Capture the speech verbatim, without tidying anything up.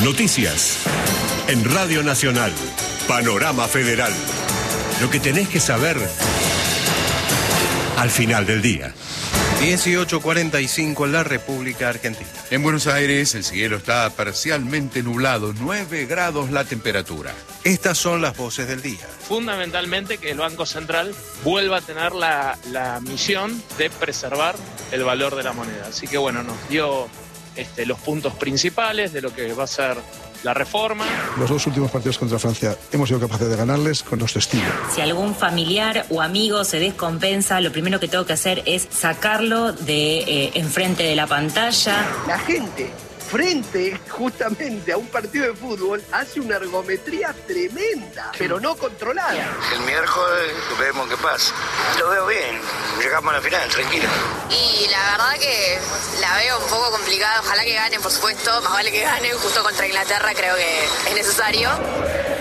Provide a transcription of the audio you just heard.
Noticias. En Radio Nacional. Panorama Federal. Lo que tenés que saber al final del día. dieciocho cuarenta y cinco en la República Argentina. En Buenos Aires el cielo está parcialmente nublado, nueve grados la temperatura. Estas son las voces del día. Fundamentalmente que el Banco Central vuelva a tener la, la misión de preservar el valor de la moneda. Así que bueno, nos dio este, los puntos principales de lo que va a ser la reforma. Los dos últimos partidos contra Francia hemos sido capaces de ganarles con nuestro estilo. Si algún familiar o amigo se descompensa, lo primero que tengo que hacer es sacarlo de eh, enfrente de la pantalla. La gente, frente justamente a un partido de fútbol, hace una ergometría tremenda, pero no controlada. El miércoles vemos qué pasa. Lo veo bien, llegamos a la final, tranquilo. Y la verdad que la veo un poco complicada. Ojalá que ganen, por supuesto. Más vale que ganen. Justo contra Inglaterra creo que es necesario.